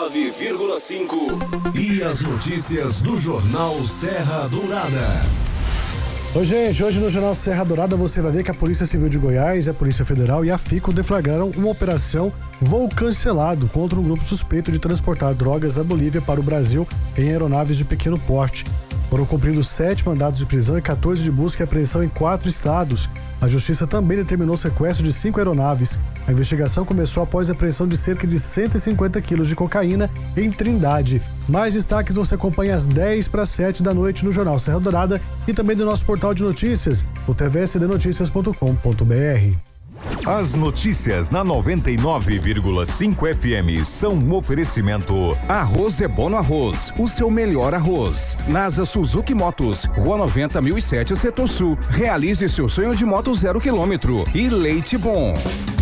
99,5. E as notícias do Jornal Serra Dourada. Oi, gente, hoje no Jornal Serra Dourada você vai ver que a Polícia Civil de Goiás, a Polícia Federal e a FICO deflagraram uma operação Voo Cancelado contra um grupo suspeito de transportar drogas da Bolívia para o Brasil em aeronaves de pequeno porte. Foram cumpridos 7 mandados de prisão e 14 de busca e apreensão em 4 estados. A Justiça também determinou o sequestro de 5 aeronaves. A investigação começou após a apreensão de cerca de 150 quilos de cocaína em Trindade. Mais destaques você acompanha às 10:07 da noite no Jornal Serra Dourada e também do nosso portal de notícias, o tvsdnoticias.com.br. As notícias na 99,5 FM são um oferecimento. Arroz é bom no arroz, o seu melhor arroz. NASA Suzuki Motos, Rua 90.007, Setor Sul. Realize seu sonho de moto 0 km. E Leite Bom.